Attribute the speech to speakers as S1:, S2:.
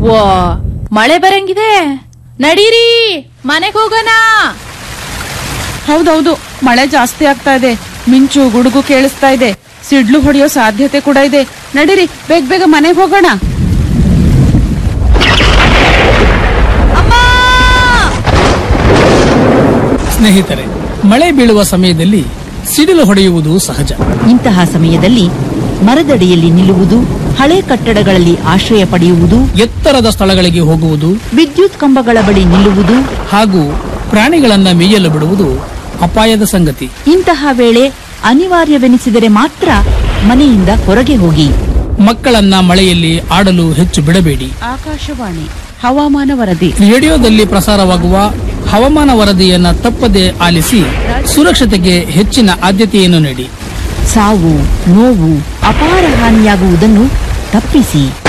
S1: ವಾ, ಮಳೆ ಬರಂಗಿದೆ. ನಡೀರಿ, ಮನೆಗೆ ಹೋಗೋಣ.
S2: ಹೌದೌದು, ಮಳೆ ಜಾಸ್ತಿ ಆಗ್ತಾ ಇದೆ. ಮಿಂಚು ಗುಡುಗು ಕೇಳಿಸ್ತಾ ಇದೆ. ಸಿಡ್ಲು ಹೊಡೆಯೋ ಸಾಧ್ಯತೆ ಕೂಡ ಇದೆ. ನಡೀರಿ, ಬೇಗ ಬೇಗ ಮನೆಗೆ ಹೋಗೋಣ.
S3: ಸ್ನೇಹಿತರೆ, ಮಳೆ ಬೀಳುವ ಸಮಯದಲ್ಲಿ ಸಿಡಿಲು ಹೊಡೆಯುವುದು ಸಹಜ.
S4: ಇಂತಹ ಸಮಯದಲ್ಲಿ ಮರದಡಿಯಲ್ಲಿ ನಿಲ್ಲುವುದು, ಹಳೆ ಕಟ್ಟಡಗಳಲ್ಲಿ ಆಶ್ರಯ ಪಡೆಯುವುದು,
S3: ಎತ್ತರದ ಸ್ಥಳಗಳಿಗೆ ಹೋಗುವುದು,
S4: ವಿದ್ಯುತ್ ಕಂಬಗಳ ಬಳಿ ನಿಲ್ಲುವುದು
S3: ಹಾಗೂ ಪ್ರಾಣಿಗಳನ್ನ ಮೇಯಲು ಬಿಡುವುದು ಅಪಾಯದ ಸಂಗತಿ.
S4: ಇಂತಹ ವೇಳೆ ಅನಿವಾರ್ಯವೆನಿಸಿದರೆ ಮಾತ್ರ ಮನೆಯಿಂದ ಹೊರಗೆ ಹೋಗಿ.
S3: ಮಕ್ಕಳನ್ನ ಮಳೆಯಲ್ಲಿ ಆಡಲು ಹೆಚ್ಚು ಬಿಡಬೇಡಿ.
S2: ಆಕಾಶವಾಣಿ ಹವಾಮಾನ ವರದಿ.
S3: ರೇಡಿಯೋದಲ್ಲಿ ಪ್ರಸಾರವಾಗುವ ಹವಾಮಾನ ವರದಿಯನ್ನ ತಪ್ಪದೆ ಆಲಿಸಿ ಸುರಕ್ಷತೆಗೆ ಹೆಚ್ಚಿನ ಆದ್ಯತೆಯನ್ನು ನೀಡಿ.
S4: ಸಾವು, ನೋವು, ಅಪಾರ ಹಾನಿಯಾಗುವುದನ್ನು ತಪ್ಪಿಸಿ.